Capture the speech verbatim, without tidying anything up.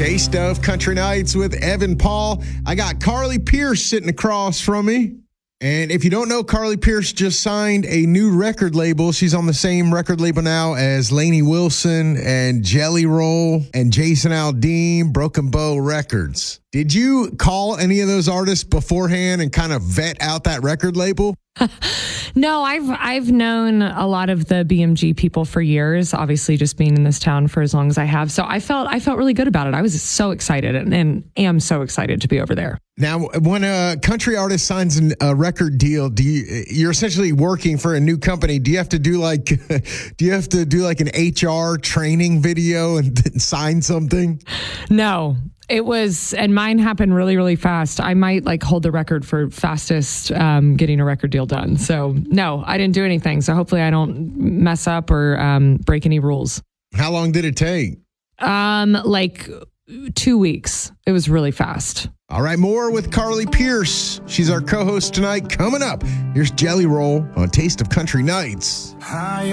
Taste of Country Nights with Evan Paul. I got Carly Pearce sitting across from me. And if you don't know, Carly Pearce just signed a new record label. She's on the same record label now as Lainey Wilson and Jelly Roll and Jason Aldean, Broken Bow Records. Did you call any of those artists beforehand and kind of vet out that record label? No, I've I've known a lot of the B M G people for years, obviously just being in this town for as long as I have. So I felt I felt really good about it. I was so excited and, and am so excited to be over there. Now, when a country artist signs an, a record deal, do you, you're essentially working for a new company. Do you have to do like do you have to do like an H R training video and then sign something? No. It was, and mine happened really, really fast. I might like hold the record for fastest um, getting a record deal done. So no, I didn't do anything. So hopefully I don't mess up or um, break any rules. How long did it take? Um, like two weeks. It was really fast. All right, more with Carly Pearce. She's our co-host tonight. Coming up, here's Jelly Roll on Taste of Country Nights. Hi.